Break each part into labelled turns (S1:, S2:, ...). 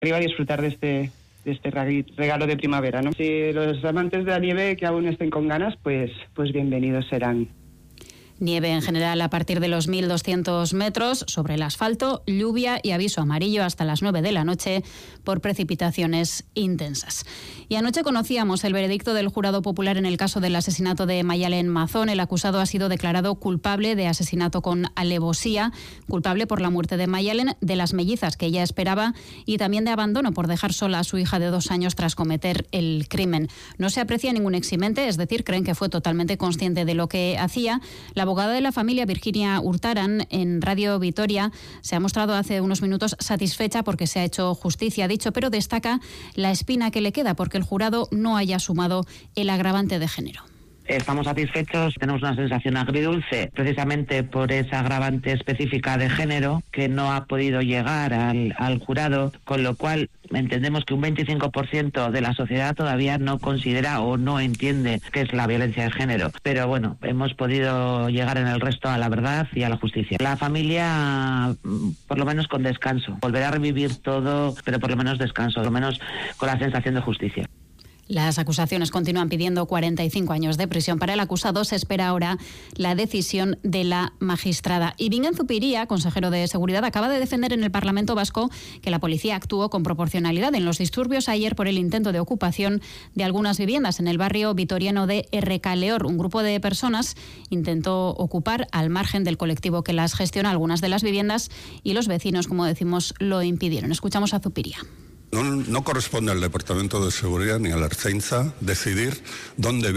S1: Arriba a disfrutar de este regalo de primavera, ¿no? Si los amantes de la nieve que aún estén con ganas, pues bienvenidos serán.
S2: Nieve en general a partir de los 1.200 metros sobre el asfalto, lluvia y aviso amarillo hasta las 9 de la noche por precipitaciones intensas. Y anoche conocíamos el veredicto del jurado popular en el caso del asesinato de Mayalen Mazón. El acusado ha sido declarado culpable de asesinato con alevosía, culpable por la muerte de Mayalen, de las mellizas que ella esperaba y también de abandono por dejar sola a su hija de 2 años tras cometer el crimen. No se aprecia ningún eximente, es decir, creen que fue totalmente consciente de lo que hacía. La abogada de la familia, Virginia Hurtaran, en Radio Vitoria, se ha mostrado hace unos minutos satisfecha porque se ha hecho justicia, ha dicho, pero destaca la espina que le queda porque el jurado no haya sumado el agravante de género.
S3: Estamos satisfechos, tenemos una sensación agridulce, precisamente por esa agravante específica de género que no ha podido llegar al jurado, con lo cual entendemos que un 25% de la sociedad todavía no considera o no entiende qué es la violencia de género. Pero bueno, hemos podido llegar en el resto a la verdad y a la justicia. La familia, por lo menos con descanso, volverá a revivir todo, pero por lo menos descanso, por lo menos con la sensación de justicia.
S2: Las acusaciones continúan pidiendo 45 años de prisión para el acusado. Se espera ahora la decisión de la magistrada. Y Bingen Zupiria, consejero de Seguridad, acaba de defender en el Parlamento Vasco que la policía actuó con proporcionalidad en los disturbios ayer por el intento de ocupación de algunas viviendas en el barrio vitoriano de Errekaleor. Un grupo de personas intentó ocupar al margen del colectivo que las gestiona algunas de las viviendas y los vecinos, como decimos, lo impidieron. Escuchamos a Zupiria.
S4: No corresponde al Departamento de Seguridad ni a la Ertzaintza decidir dónde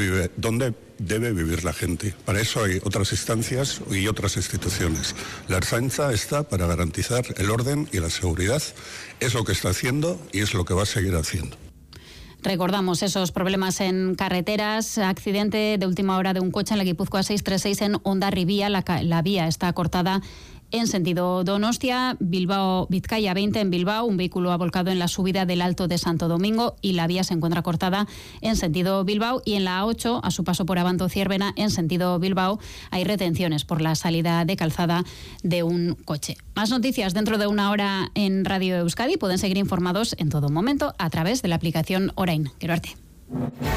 S4: debe vivir la gente. Para eso hay otras instancias y otras instituciones. La Ertzaintza está para garantizar el orden y la seguridad. Es lo que está haciendo y es lo que va a seguir haciendo.
S2: Recordamos esos problemas en carreteras, accidente de última hora de un coche en la Guipúzcoa 636 en Hondarribia. La vía está cortada en sentido Donostia, Bilbao, Vizcaya 20 en Bilbao. Un vehículo ha volcado en la subida del Alto de Santo Domingo y la vía se encuentra cortada en sentido Bilbao. Y en la A8, a su paso por Abanto Ciervena, en sentido Bilbao, hay retenciones por la salida de calzada de un coche. Más noticias dentro de una hora en Radio Euskadi. Pueden seguir informados en todo momento a través de la aplicación Orain. Quiero arte.